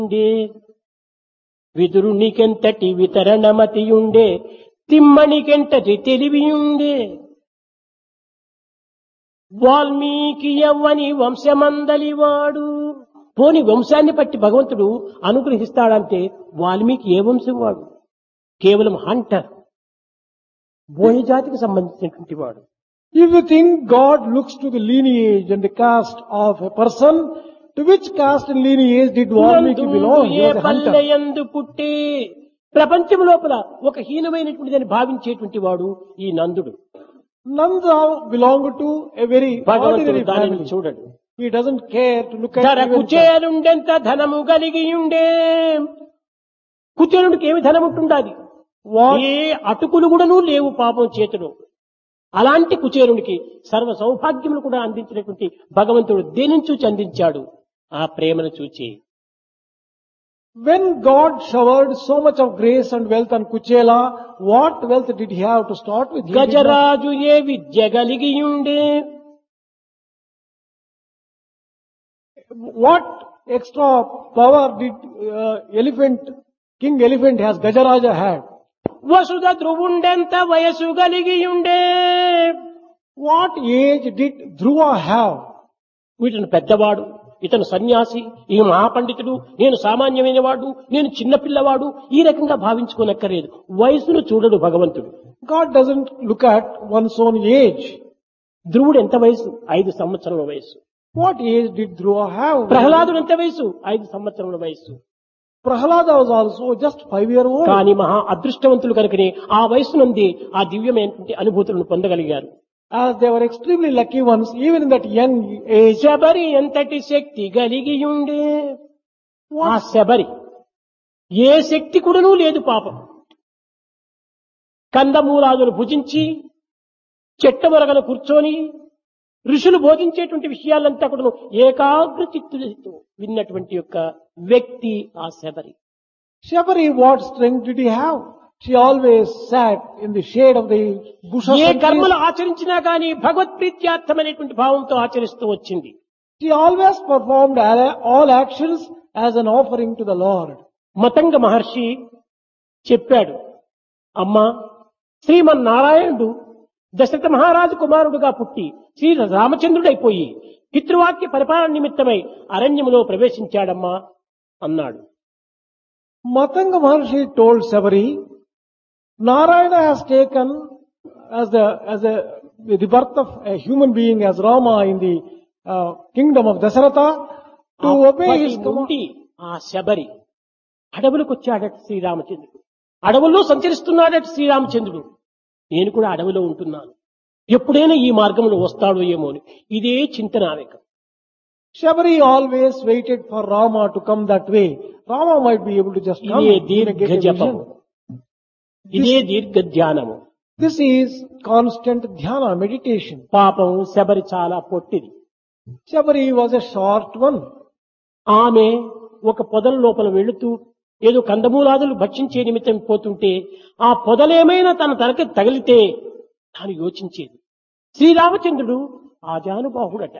ఉండే విదురునికెంతటి వితరణమతియుండే తిమ్మనికెంతటి తెలివియుండే వాల్మీకి యవ్వని వంశమందలివాడు. పోని వంశాన్ని బట్టి భగవంతుడు అనుగ్రహిస్తాడంటే వాల్మీకి ఏ వంశం వాడు? కేవలం హంటర్, బోయ జాతికి సంబంధించినటువంటి వాడు. If you think God looks to the lineage and the caste of a person, to which caste and lineage did Valmiki belong? He A was a hunter. పల్లెయందు పుట్టి ప్రపంచం లోపల ఒక హీనమైనటువంటిదని భావించేటువంటి వాడు ఈ నందుడు. Nanda belonged to a very భగవంతుడు ordinary దానిని family. చూడడు. He doesn't care to look at ధర even that. కుచేలుండెంత ధనము కలిగి ఉండే. కుచేలుడికి ఏమి ధనం ఉంటుండాది? What? ఏ అటుకులు కూడాను లేవు పాపం చేతులు. అలాంటి కుచేరునికి సర్వ సౌభాగ్యములు కూడా అందించినటువంటి భగవంతుడు దేనిని చూచి అందించాడు? ఆ ప్రేమను చూచి. When God showered so much of grace and wealth on Kuchela, what wealth did he have to start with? He did not. Gajaraju ఏ విద్య కలిగి ఉండే. What extra power did King Elephant has Gajaraja had? వసుధ ధ్రువుండెంత వయసు కలిగి ఉండే. What age did Dhruva have? వీటిని పెద్దవాడు, ఇతను సన్యాసి, ఈ మహాపండితుడు, నేను సామాన్యమైన వాడు, నేను చిన్నపిల్లవాడు, ఈ రకంగా భావించుకోనక్కర్లేదు. వయసును చూడడు భగవంతుడు. God doesn't look at one's own age. ధ్రువుడు ఎంత వయసు? 5 సంవత్సరముల వయసు. What age did Dhruva have? ప్రహ్లాదుడు ఎంత వయసు? 5 సంవత్సరముల వయసు. Prahlada was also just 5-year-old. కానీ మహా అదృష్టవంతులు కనుకనే ఆ వయసు నుండి ఆ దివ్యమైనటువంటి అనుభూతులను పొందగలిగారు. As they were extremely lucky ones, even in that young age. Sabari ఎంతటి శక్తి కలిగి ఉండే. ఆ శబరి ఏ శక్తి కూడాను లేదు పాపం. కందమూలాదులు భుజించి చెట్టమొరగలు కూర్చొని ఋషులు బోధించేటువంటి విషయాలంతా కూడా ఏకాగ్ర చిత్తులతో విన్నటువంటి యొక్క వ్యక్తి ఆ Sabari. Shabari, what strength did he have? She always sat in the shade of the bushes. A and కర్మలు trees. ఆచరించినా గాని భగవత్ప్రీత్యార్థమైనటువంటి భావంతో ఆచరిస్తూ వచ్చింది. She always performed all actions as an offering to the Lord. Matanga మహర్షి చెప్పాడు, అమ్మా, శ్రీమన్నారాయణుడు దశరథ మహారాజు కుమారుడుగా పుట్టి శ్రీ రామచంద్రుడైపోయి పితృవాక్య పరిపాలన నిమిత్తమై అరణ్యములో ప్రవేశించాడమ్మా అన్నాడు. Matanga Maharshi told Sabari, Narayana has taken as the birth of a human being as Rama in the kingdom of Dasaratha to obey his అప్పటి command. నుండి ఆ శబరి అడవులకు వచ్చాడట శ్రీరామచంద్రుడు. అడవుల్లో సంచరిస్తున్నాడట శ్రీరామచంద్రుడు. నేను కూడా అడవిలో ఉంటున్నాను, ఎప్పుడైనా ఈ మార్గంలో వస్తాడో ఏమో అని ఇదే చింతన ఆమెకు. Shabari always waited for Rama to come that way. Rama might be able to just come. ఇదే and get దీర్ఘ a జపము, vision. ఇదే దీర్ఘ ధ్యానము. This is constant dhyana, meditation. పాపం శబరి చాలా పొట్టిది. Shabari was a short one. ఆమె ఒక పొదల లోపల వెళుతూ ఏదో కందమూలాదులు భక్షించే నిమిత్తం పోతుంటే ఆ పొదలేమైనా తన తనకి తగిలితే తాను యోచించేది. శ్రీరామచంద్రుడు ఆజానుబాహుడట.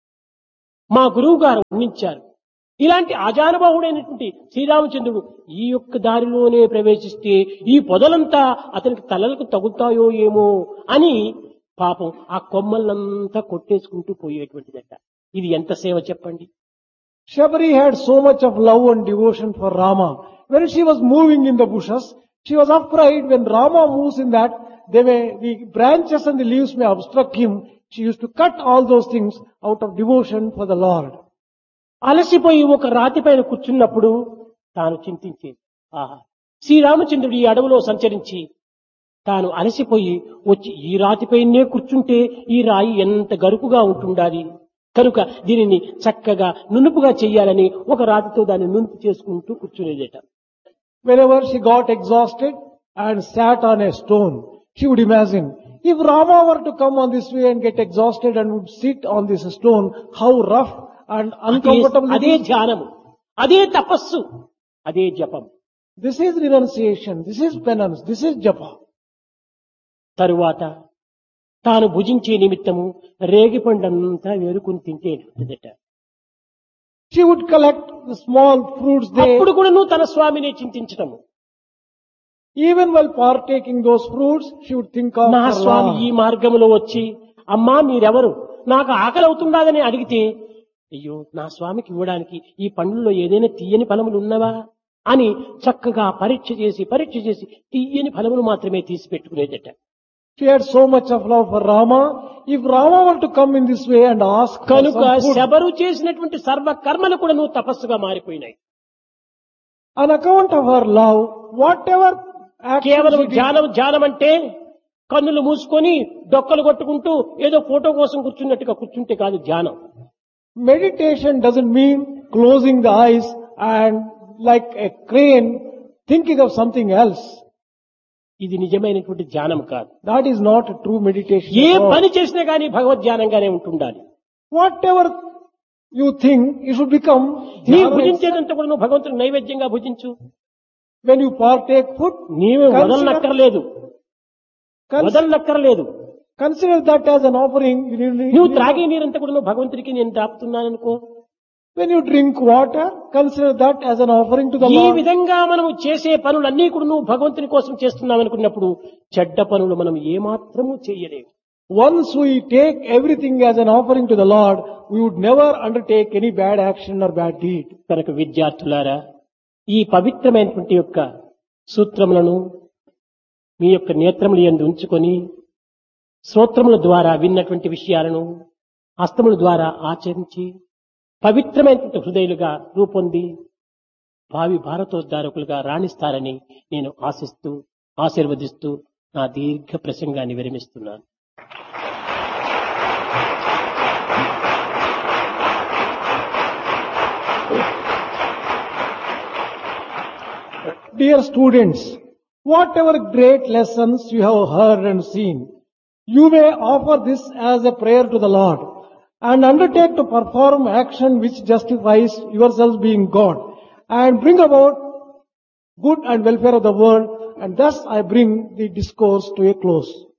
మా గురువు గారు వర్ణించారు, ఇలాంటి ఆజానుబాహుడైనటువంటి శ్రీరామచంద్రుడు ఈ యొక్క దారిలోనే ప్రవేశిస్తే ఈ పొదలంతా అతనికి తలలకు తగులుతాయో ఏమో అని పాపం ఆ కొమ్మలంతా కొట్టేసుకుంటూ పోయేటువంటిదట. ఇది ఎంత సేవ చెప్పండి. Shabari had so much of love and devotion for Rama. When she was moving in the bushes, she was afraid when Rama moves in that, the branches and the leaves may obstruct him. She used to cut all those things out of devotion for the Lord. అలసిపోయి ఒక రాతి పైన కూర్చున్నప్పుడు తాను చింతించేది, ఆహా, శ్రీరామచంద్రుడు ఈ అడవిలో సంచరించి తాను అలసిపోయి వచ్చి ఈ రాతిపైనే కూర్చుంటే ఈ రాయి ఎంత గరుకుగా ఉంటుండాలి, కనుక దీనిని చక్కగా నునుపుగా చెయ్యాలని ఒక రాతితో దాన్ని నునుపు చేసుకుంటూ కూర్చునేదట. Whenever she got exhausted and sat on a stone, she would imagine, if Rama were to come on this way and get exhausted and would sit on this stone, how rough and uncomfortable it అదే is. ధ్యానము, అదే తపస్సు, అదే జపం. This is renunciation, this is penance, this is japa. తరువాత తాను భుజించే నిమిత్తము రేగిపండంతా వేరుకుని తింటేదట. She would collect the small fruits there. అప్పుడు కూడా నువ్వు తన స్వామిని చింతించటము. Even while partaking those fruits, she would think of నా her స్వామి ఈ Lord. మార్గంలో వచ్చి అమ్మా మీరెవరు నాకు ఆకలి అవుతుందాదని అడిగితే అయ్యో నా స్వామికి ఇవ్వడానికి ఈ పండ్లలో ఏదైనా తీయని ఫలములు ఉన్నవా అని చక్కగా పరీక్ష చేసి తీయని ఫలములు మాత్రమే తీసి పెట్టుకునేదట. She had so much of love for Rama. If Rama were to come in this way and ask for కనుక some food, శబరు చేసినటువంటి సర్వ కర్మలు కూడా నువ్వు తపస్సుగా మారిపోయినాయి. on account of her love, whatever action కేవలం she did, ధ్యానం అంటే కన్నులు మూసుకొని డొక్కలు కొట్టుకుంటూ ఏదో ఫోటో కోసం కూర్చున్నట్టుగా కూర్చుంటే కాదు ధ్యానం. meditation doesn't mean closing the eyes and like a crane thinking of something else. ఇది నిజమైనటువంటి ధ్యానం కాదు. That is not a true meditation. A at all. పని చేసినా కానీ భగవద్ ధ్యానంగానే ఉంటుండాలి. Whatever you think, you should become నీ dhyana. భుజించేదంతా కూడా నువ్వు భగవంతుని నైవేద్యంగా భుజించు. When you partake food, నీవే Consider- వదలనక్కర్లేదు. consider that as an offering. నువ్వు త్రాగే నీరంతా కూడా నువ్వు భగవంతుడికి నేను దాపుతున్నాననుకో. When you drink water, consider that as an offering to the ఈ Lord. విధంగా మనం చేసే పనులన్నీ కూడా నువ్వు భగవంతుని కోసం చేస్తున్నావు అనుకున్నప్పుడు చెడ్డ పనులు మనం ఏమాత్రము చేయలేము. Once we take everything as an offering to the Lord, we would never undertake any bad action or bad deed. కనుక విద్యార్థులారా ఈ పవిత్రమైనటువంటి యొక్క సూత్రములను మీ యొక్క నేత్రముల యందు ఉంచుకొని శ్రోత్రముల ద్వారా విన్నటువంటి విషయాలను హస్తముల ద్వారా ఆచరించి పవిత్రమైనటువంటి హృదయులుగా రూపొంది భావి భారతోద్ధారకులుగా రాణిస్తారని నేను ఆశిస్తూ ఆశీర్వదిస్తూ నా దీర్ఘ ప్రసంగాన్ని విరమిస్తున్నాను. Dear students, whatever great lessons you have heard and seen, you may offer this as a prayer to the Lord and undertake to perform action which justifies yourselves being God and bring about good and welfare of the world, and thus I bring the discourse to a close.